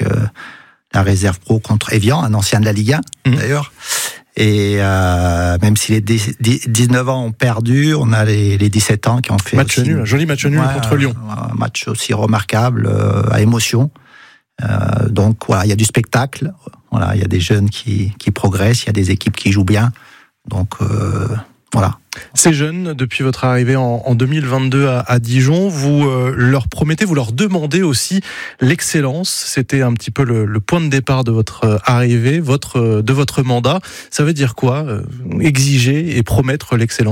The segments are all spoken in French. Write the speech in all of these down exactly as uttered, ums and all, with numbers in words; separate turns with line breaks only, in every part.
euh, la réserve pro contre Evian, un ancien de la Ligue un mmh. d'ailleurs. Et euh, même si les dix-neuf ans ont perdu, on a les, les dix-sept ans qui ont fait
match
aussi,
nul, un joli match nul ouais, contre Lyon.
Un match aussi remarquable, euh, à émotion. Euh, donc voilà, il y a du spectacle. Voilà, il y a des jeunes qui, qui progressent, il y a des équipes qui jouent bien. Donc euh, voilà.
Ces jeunes, depuis votre arrivée en, en deux mille vingt-deux à, à Dijon, vous euh, leur promettez, vous leur demandez aussi l'excellence. C'était un petit peu le, le point de départ de votre arrivée, votre, de votre mandat. Ça veut dire quoi, euh, exiger et promettre l'excellence ?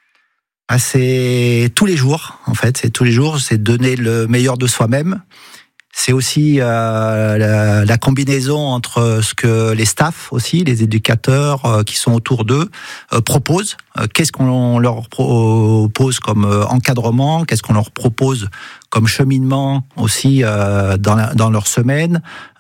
Ah, c'est tous les jours, en fait. C'est tous les jours, c'est donner le meilleur de soi-même. C'est aussi euh, la, la combinaison entre ce que les staffs aussi, les éducateurs euh, qui sont autour d'eux euh, proposent. Euh, qu'est-ce qu'on leur propose comme euh, encadrement, qu'est-ce qu'on leur propose comme cheminement aussi euh, dans, la, dans leur semaine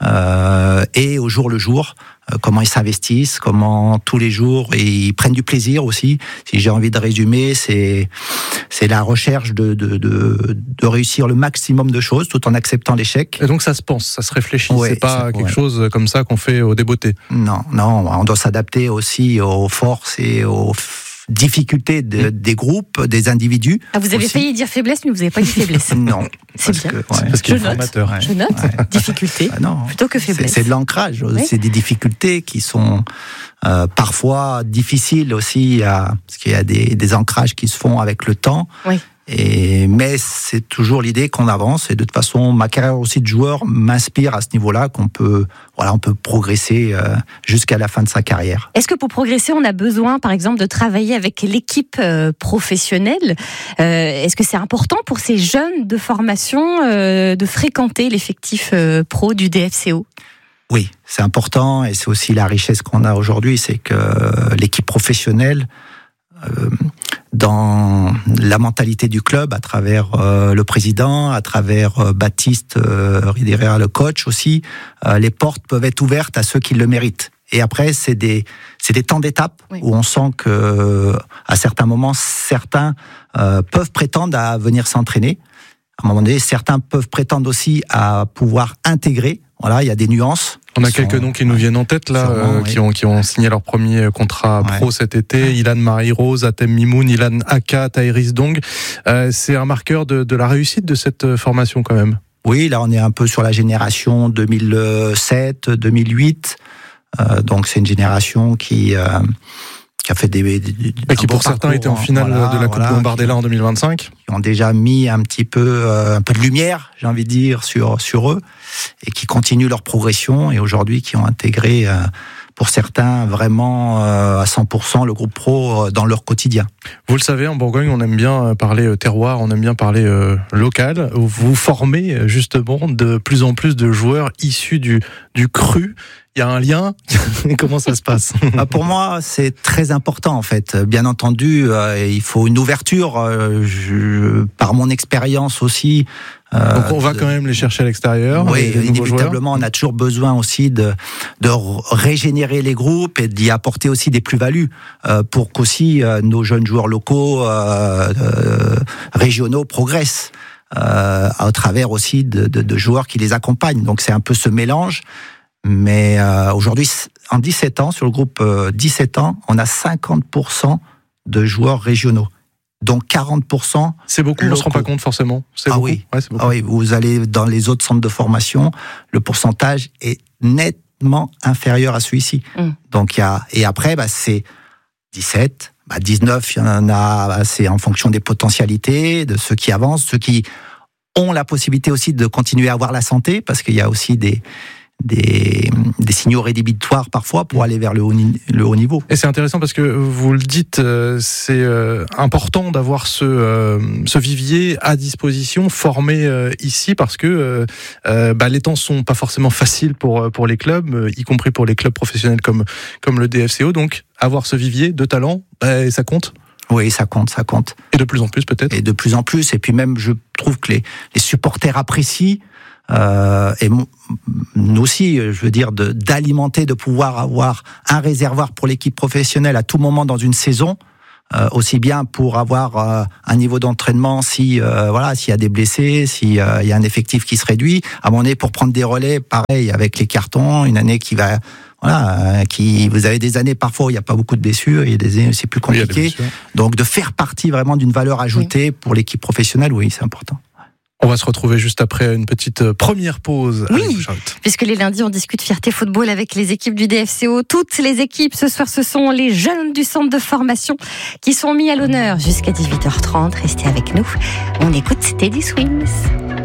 euh, et au jour le jour. Euh, comment ils s'investissent, comment tous les jours ils prennent du plaisir aussi. Si j'ai envie de résumer, c'est c'est la recherche de de de, de réussir le maximum de choses tout en acceptant l'échec.
Et donc ça se pense, ça se réfléchit.
Ouais,
c'est pas
ça,
quelque
ouais.
chose comme ça qu'on fait au débeauté.
Non, non, on doit s'adapter aussi aux forces et aux difficultés de, des groupes, des individus.
Ah, vous avez
aussi.
failli dire faiblesse, mais vous n'avez pas dit faiblesse.
Non.
C'est bien.
Que, ouais.
C'est parce qu'il est formateur.
Je note. Ouais. Difficulté
ah non,
plutôt que faiblesse.
C'est, c'est de l'ancrage. Oui. C'est des difficultés qui sont euh, parfois difficiles aussi, à, parce qu'il y a des, des ancrages qui se font avec le temps.
Oui.
Et, mais c'est toujours l'idée qu'on avance. Et de toute façon, ma carrière aussi de joueur m'inspire à ce niveau-là, qu'on peut, voilà, on peut progresser euh, jusqu'à la fin de sa carrière.
Est-ce que pour progresser, on a besoin, par exemple, de travailler avec l'équipe euh, professionnelle ? euh, Est-ce que c'est important pour ces jeunes de formation euh, de fréquenter l'effectif euh, pro du D F C O ?
Oui, c'est important et c'est aussi la richesse qu'on a aujourd'hui, c'est que l'équipe professionnelle, euh, dans la mentalité du club, à travers euh, le président, à travers euh, Baptiste euh, Ridera, le coach aussi, euh, les portes peuvent être ouvertes à ceux qui le méritent. Et après, c'est des c'est des temps d'étape oui. où on sent que à certains moments, certains euh, peuvent prétendre à venir s'entraîner. À un moment donné, certains peuvent prétendre aussi à pouvoir intégrer. Voilà, il y a des nuances.
On a quelques sont, noms qui nous viennent en tête là, euh, oui. qui ont qui ont signé leur premier contrat ouais. pro cet été. Ouais. Ilan Marie-Rose, Atem Mimoun, Ilan Aka, Tyrese Dong. Euh, c'est un marqueur de, de la réussite de cette formation quand même.
Oui, là on est un peu sur la génération deux mille sept, deux mille huit. Euh, donc c'est une génération qui euh, qui a fait des, des, des
et qui pour certains étaient en finale voilà, de la Coupe voilà, Bombardella en deux mille vingt-cinq,
qui ont déjà mis un petit peu euh, un peu de lumière, j'ai envie de dire, sur sur eux et qui continuent leur progression et aujourd'hui qui ont intégré euh, pour certains vraiment euh, à cent pour cent le groupe pro euh, dans leur quotidien.
Vous le savez, en Bourgogne, on aime bien parler euh, terroir, on aime bien parler euh, local. Vous formez justement de plus en plus de joueurs issus du du cru. Il y a un lien. Comment ça se passe ?
Pour moi, c'est très important en fait. Bien entendu, euh, il faut une ouverture. Euh, je, par mon expérience aussi.
Euh, Donc on va de, quand même les chercher à l'extérieur.
Oui, inévitablement, on a toujours besoin aussi de de régénérer les groupes et d'y apporter aussi des plus-values euh, pour qu'aussi euh, nos jeunes joueurs locaux, euh, euh, régionaux progressent. Euh, à travers aussi de, de, de joueurs qui les accompagnent. Donc c'est un peu ce mélange. Mais euh, aujourd'hui, en dix-sept ans, sur le groupe euh, dix-sept ans, on a cinquante pour cent de joueurs régionaux. Donc quarante pour cent
c'est beaucoup, locaux. On ne se rend pas compte forcément. C'est
ah,
beaucoup.
Oui.
Ouais, c'est beaucoup.
Ah oui, vous allez dans les autres centres de formation, le pourcentage est nettement inférieur à celui-ci. Mm. Donc, y a, et après, bah, c'est dix-sept, bah, dix-neuf, il y en a, bah, c'est en fonction des potentialités, de ceux qui avancent, ceux qui ont la possibilité aussi de continuer à avoir la santé, parce qu'il y a aussi des... Des, des signaux rédhibitoires parfois pour aller vers le haut, le haut niveau.
Et c'est intéressant parce que vous le dites, c'est euh, important d'avoir ce, euh, ce vivier à disposition, formé euh, ici, parce que euh, bah, les temps sont pas forcément faciles pour, pour les clubs, euh, y compris pour les clubs professionnels comme, comme le D F C O. Donc avoir ce vivier de talent, bah, ça compte.
Oui, ça compte, ça compte.
Et de plus en plus peut-être.
Et de plus en plus, et puis même je trouve que les, les supporters apprécient. Euh, et nous aussi, je veux dire, de, d'alimenter, de pouvoir avoir un réservoir pour l'équipe professionnelle à tout moment dans une saison. Euh, aussi bien pour avoir euh, un niveau d'entraînement si euh, voilà s'il y a des blessés, s'il euh, y a un effectif qui se réduit, à un moment donné pour prendre des relais, pareil avec les cartons, une année qui va voilà euh, qui vous avez des années parfois où il n'y a pas beaucoup de blessures, il y a des années où c'est plus compliqué, oui, donc de faire partie vraiment d'une valeur ajoutée oui. pour l'équipe professionnelle, oui c'est important.
On va se retrouver juste après une petite première pause.
Oui, puisque les lundis, on discute fierté football avec les équipes du D F C O. Toutes les équipes, ce soir, ce sont les jeunes du centre de formation qui sont mis à l'honneur jusqu'à dix-huit heures trente. Restez avec nous. On écoute Teddy Swims.